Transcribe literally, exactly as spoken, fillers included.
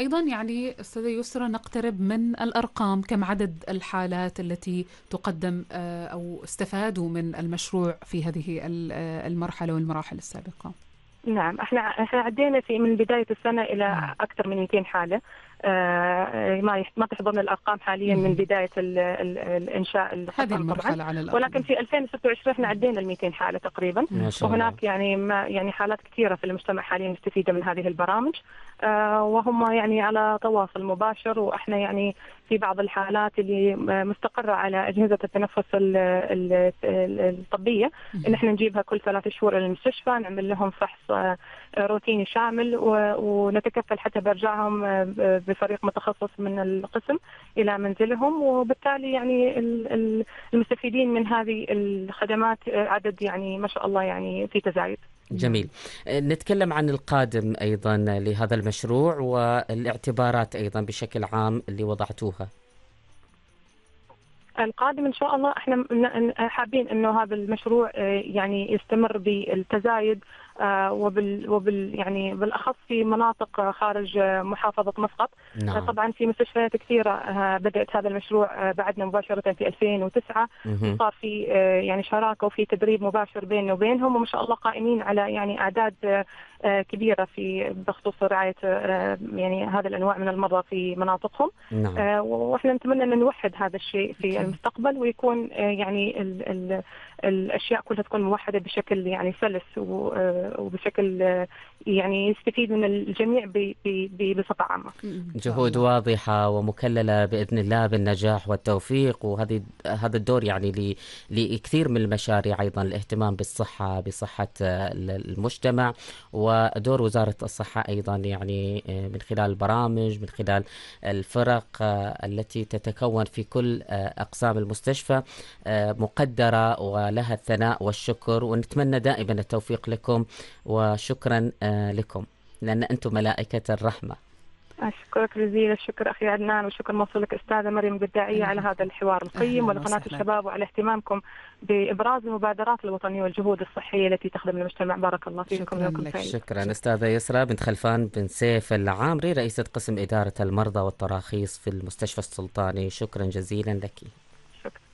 أيضا يعني أستاذة يسرى نقترب من الأرقام، كم عدد الحالات التي تقدم أو استفادوا من المشروع في هذه المرحلة والمراحل السابقة؟ نعم، احنا احنا عدينا في من بداية السنة إلى أكثر من مئتين حالة. آه ما ما تحضرنا الأرقام حاليا من بداية ال ال الإنشاء هذه المرحلة طبعا، على الأقل. ولكن في ألفين وستة وعشرين احنا عدينا ال مئتين حالة تقريبا. ما شاء وهناك الله. يعني ما يعني حالات كثيرة في المجتمع حاليا مستفيدة من هذه البرامج، آه وهم يعني على تواصل مباشر. وإحنا يعني في بعض الحالات اللي مستقرة على أجهزة التنفس الطبية إن احنا نجيبها كل ثلاث شهور إلى المستشفى، نعمل لهم فحص روتيني شامل، ونتكفل حتى برجعهم بفريق متخصص من القسم إلى منزلهم. وبالتالي يعني المستفيدين من هذه الخدمات عدد يعني ما شاء الله يعني في تزايد. جميل. نتكلم عن القادم أيضا لهذا المشروع والاعتبارات أيضا بشكل عام اللي وضعتوها. القادم إن شاء الله احنا حابين إنه هذا المشروع يعني يستمر بالتزايد، وبال وبال يعني بالأخص في مناطق خارج محافظة مسقط. نعم. طبعا في مستشفيات كثيرة بدأت هذا المشروع بعدنا مباشرة في ألفين وتسعة، وصار في يعني شراكة وفي تدريب مباشر بيننا وبينهم، وما شاء الله قائمين على يعني أعداد كبيرة في بخصوص رعاية يعني هذا الأنواع من المرضى في مناطقهم. نعم. وإحنا نتمنى أن نوحد هذا الشيء في المستقبل، ويكون يعني ال ال الأشياء كلها تكون موحدة بشكل يعني سلس وبشكل يعني يستفيد من الجميع بصفة عامة. جهود واضحة ومكللة بإذن الله بالنجاح والتوفيق، وهذه هذا الدور يعني لكثير من المشاريع أيضا الاهتمام بالصحة بصحة المجتمع، ودور وزارة الصحة أيضا يعني من خلال البرامج، من خلال الفرق التي تتكون في كل أقسام المستشفى مقدرة ولها الثناء والشكر، ونتمنى دائما التوفيق لكم، وشكرا لكم لأن أنتم ملائكة الرحمة. أشكرك جزيل الشكر أخي عدنان، وشكر موصول لك أستاذة مريم البداعية على هذا الحوار القيم، ولقناة الشباب وعلى اهتمامكم بإبراز المبادرات الوطنية والجهود الصحية التي تخدم المجتمع. بارك الله فيكم. شكرا, شكرا أستاذة يسرى بنت خلفان بن سيف العامري، رئيسة قسم إدارة المرضى والتراخيص في المستشفى السلطاني. شكرا جزيلا لك.